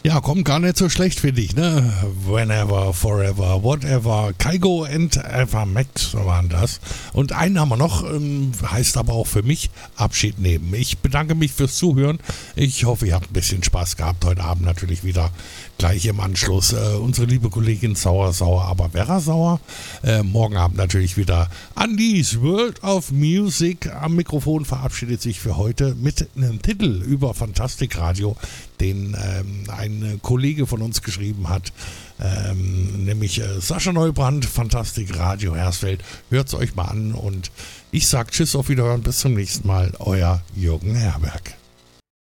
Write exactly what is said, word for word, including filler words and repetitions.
Ja, kommt gar nicht so schlecht, finde ich, ne? Whenever, Forever, Whatever, Kaigo and Ever Max waren das. Und einen haben wir noch, ähm, heißt aber auch für mich Abschied nehmen. Ich bedanke mich fürs Zuhören. Ich hoffe, ihr habt ein bisschen Spaß gehabt. Heute Abend natürlich wieder gleich im Anschluss äh, unsere liebe Kollegin Sauer, Sauer, aber Vera Sauer. Äh, morgen Abend natürlich wieder Andys World of Music. Am Mikrofon verabschiedet sich für heute mit einem Titel über Fantastikradio, den ähm, ein Kollege von uns geschrieben hat, ähm, nämlich äh, Sascha Neubrand, Fantastikradio Hersfeld. Hört es euch mal an und ich sage Tschüss, auf Wiederhören, bis zum nächsten Mal, euer Jürgen Herberg.